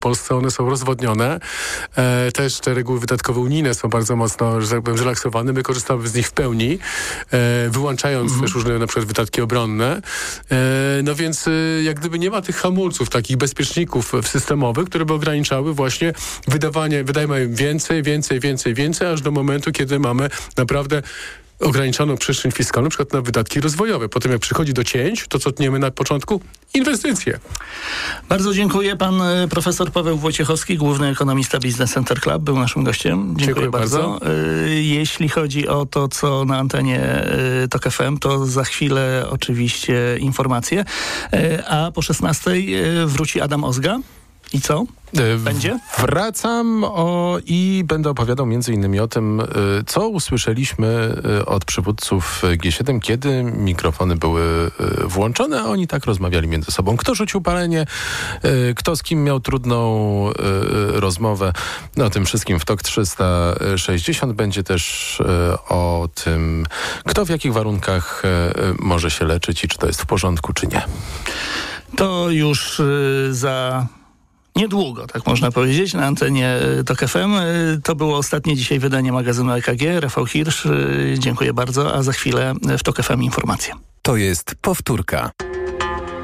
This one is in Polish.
Polsce one są rozwodnione. Też te reguły wydatkowe unijne są bardzo mocno, że tak powiem, zrelaksowane. My korzystamy z nich w pełni, wyłączając też różne na przykład wydatki obronne. No więc jak gdyby nie ma tych hamulców, takich bezpieczników systemowych, które by ograniczały właśnie wydajemy więcej, aż do momentu, kiedy mamy naprawdę ograniczoną przestrzeń fiskalną, na przykład na wydatki rozwojowe. Potem jak przychodzi do cięć, to co tniemy na początku? Inwestycje. Bardzo dziękuję. Pan profesor Paweł Wojciechowski, główny ekonomista Business Center Club, był naszym gościem. Dziękuję bardzo. Jeśli chodzi o to, co na antenie TOK FM, to za chwilę oczywiście informacje. A po 16:00 wróci Adam Ozga. I co? Będzie? Wracam i będę opowiadał m.in. o tym, co usłyszeliśmy od przywódców G7, kiedy mikrofony były włączone, a oni tak rozmawiali między sobą. Kto rzucił palenie, kto z kim miał trudną rozmowę. O tym wszystkim w TOK 360 będzie też o tym, kto w jakich warunkach może się leczyć i czy to jest w porządku, czy nie. To już za niedługo, tak można powiedzieć, na antenie TOK FM. To było ostatnie dzisiaj wydanie magazynu EKG. Rafał Hirsch, dziękuję bardzo, a za chwilę w TOK FM informacje. To jest powtórka.